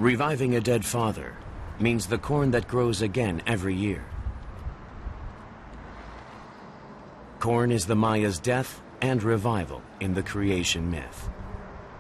Reviving a dead father means the corn that grows again every year. Corn is the Maya's death and revival in the creation myth.